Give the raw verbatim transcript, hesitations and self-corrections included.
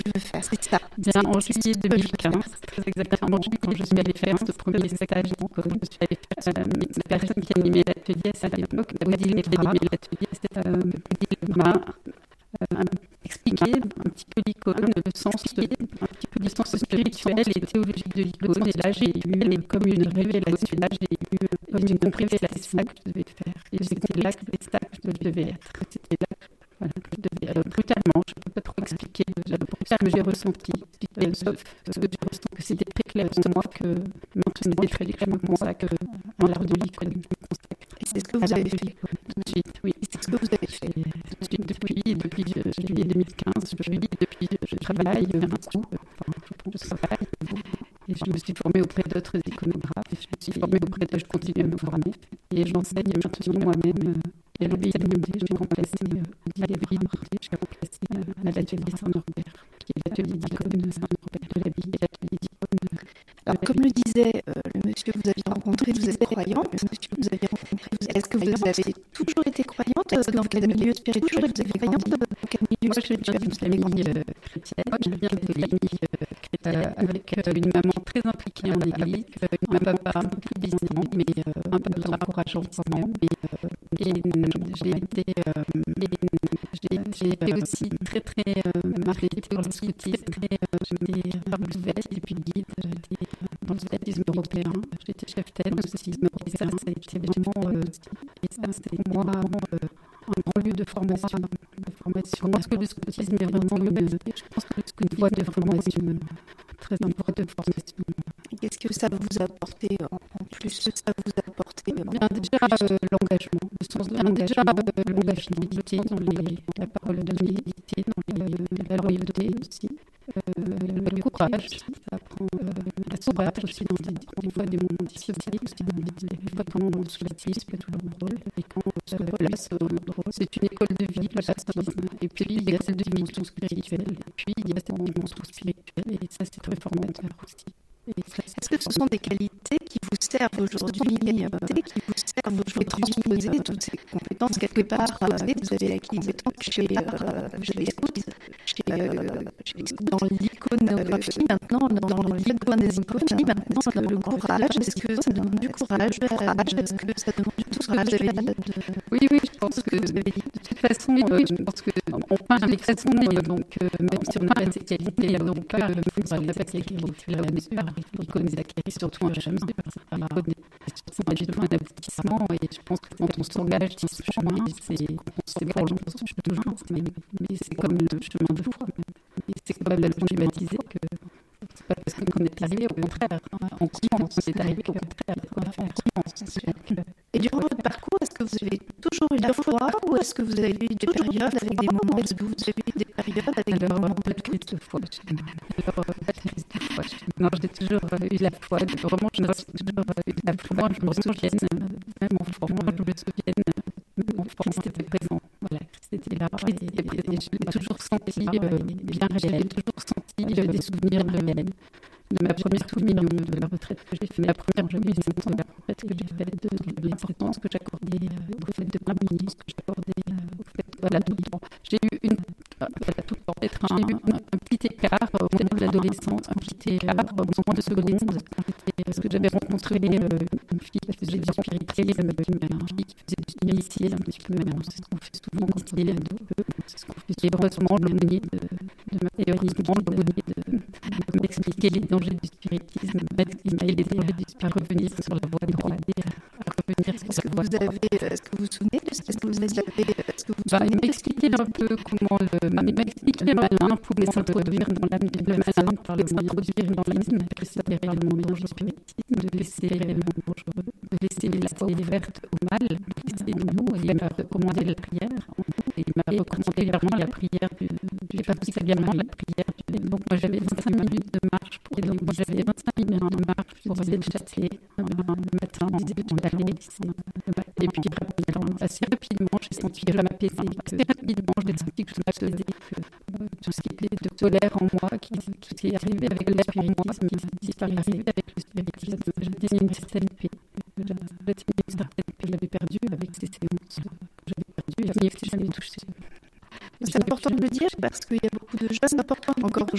tu veux faire, c'est ça. Bien, en juillet deux mille quinze, très exactement, quand je suis allée faire ce premier stage d'icône, je suis allée faire euh, la personne qui animait l'atelier à l'époque, Odile qui animait l'atelier, c'était euh, Odile m'a euh, expliqué un petit peu l'icône, le sens, un petit peu du sens spirituel et théologique de l'icône. Et là, j'ai eu comme une révélation, là, j'ai eu comme une révélation que je devais faire. Et c'était là que c'était ça que je devais être. C'était là voilà, que je devais être. Brutalement, je ne peux pas trop expliquer ce que j'ai ressenti. Sauf ce que j'ai ressenti, que c'était très clair pour moi que maintenant, c'était très clair pour moi que en l'art de l'icône, je me consacre. Et c'est ce que vous avez fait tout de suite, oui. C'est ce que vous avez fait tout de suite depuis, depuis juillet deux mille quinze, je, depuis, je travaille un coup, enfin, je travaille, et je me suis formée auprès d'autres iconographes, je me suis formée auprès de, je continue à me former, et j'enseigne maintenant moi-même, et le B I M D, j'ai remplacé Odile Bribre, j'ai remplacé à l'atelier Saint-Norbert, qui est l'atelier d'icône Saint-Norbert de la Ville, l'atelier d'icône. Alors, comme le disait euh, le monsieur que vous aviez rencontré, vous êtes croyante, le monsieur que vous avez rencontré, est-ce que vous avez toujours été croyante dans quel milieu spirituel vous avez croyante dans quel milieu spirituel vous avez famille euh, chrétienne, moi je viens de famille euh, chrétienne avec euh, une maman très impliquée en église, euh, un papa un peu plus distant, mais euh, un peu plus encourageant quand même, et, euh, et j'ai été, euh, j'ai, j'ai été aussi très très euh, marquée par le scoutisme, très, euh, j'étais par le Svet et puis guide, j'étais dans le Svetisme européen, j'étais chef d'aide au Svetisme européen, ça a été vraiment, euh, et ça c'était pour moi euh, un grand lieu de formation, de formation. Parce que le scoutisme est vraiment une, je pense que c'est une voie de formation, très importante de formation. Qu'est-ce que ça vous a apporté en plus? Ça vous a apporté euh, bien, déjà euh, l'engagement, le sens de l'engagement, euh, l'engagement, l'unité dans les, la parole donnée, l'unité dans les, la loyauté aussi, euh, le, le courage, ça apprend euh, la sauvage aussi dans des, des fois des moments difficiles, des fois quand on se baptise, c'est tout le rôle, et quand on se place au rôle, c'est une école de vie, le baptisme, et puis il y a cette dimension spirituelle, et puis il y a cette dimension spirituelle, et ça c'est très formateur aussi. Est-ce que ce sont des qualités qui vous servent aujourd'hui, des qualités qui vous servent aujourd'hui transposer toutes ces compétences quelque part? Vous avez acquis des compétences chez, euh, chez les scouts, chez, euh, chez, dans l'iconographie maintenant, dans l'icône des icônes maintenant, dans le courage. Est-ce que ça demande du courage? Est-ce que ça demande du courage? Oui, oui, je pense que de toute façon, euh, je pense qu'on peint avec façon, donc euh, même si on n'a pas ces qualités, donc euh, il faut avec ces qualités, l'icône des acquéris, surtout un chemin, c'est justement un aboutissement, et je pense que quand on s'engage dans ce chemin, c'est, c'est pour le toujours, mais, mais c'est comme le chemin de foi, et c'est comme la leçon du baptisé, que c'est pas parce qu'on est arrivé, au contraire, on commence, c'est arrivé au contraire, on commence. Et durant votre parcours, est-ce que vous avez toujours eu la foi, ou est-ce que vous avez eu des périodes avec des moments, est-ce que vous avez eu des périodes avec des moments de crise de foi? Alors, pas de crise de foi. Non, j'ai toujours eu la foi. Vraiment, je me suis toujours eu la foi. Je me souviens, même enfant, je me souviens, même enfant, c'était présent. Voilà, c'était là. Et, et, et je l'ai toujours senti euh, bien réel, toujours senti euh, des souvenirs de même. De ma première communion, de la retraite que j'ai fait, la première journée de la retraite que j'ai faite, de, de l'importance que j'accordais euh, au fait de communier, ce que j'accordais euh, au fait, voilà, tout le temps. J'ai eu une, voilà, tout le temps, peut-être un, un, un petit écart au moment de l'adolescence, un petit écart au moment de seconde, parce que j'avais rencontré euh, une fille qui faisait du spiritisme, une fille qui faisait du initié, un petit peu, c'est ce qu'on fait souvent quand il est ado, c'est ce qu'on fait heureusement, l'aumônier de, de ma théorisement, l'aumônier de, de m'expliquer les dangers du spiritisme, il m'a aidé à revenir sur la voie droite, à revenir sur la voie droite. Est-ce que vous vous souvenez de ce que vous avez, est-ce que vous bah, il m'a expliqué un peu comment le, il m'a expliqué le malin pouvait s'introduire dans l'âme du malin, par le s'introduire dans l'âme, que c'était réellement dangereux, le spiritisme, de laisser réellement dangereux, de laisser la voie ouverte au mal, de laisser nous, et il m'a recommandé la prière, et il m'a recommandé vraiment la prière du, du particulièrement la prière du, donc moi j'avais vingt-cinq minutes de marche pour et donc moi j'avais vingt-cinq minutes de marche pour aller le châtelet euh, le matin en début de l'année, et puis rapidement, assez rapidement j'ai senti que je m'apaisais, assez rapidement j'ai senti que je m'apaisais, que euh, tout ce qui était de colère en moi, qui, qui est arrivé avec le spiritisme, qui est arrivé avec le spiritisme, j'avais une certaine paix, j'avais une certaine paix que j'avais perdue avec ces séances, que j'avais perdues, et que je n'avais touché. C'est important de le dire parce qu'il y a beaucoup de jeunes, encore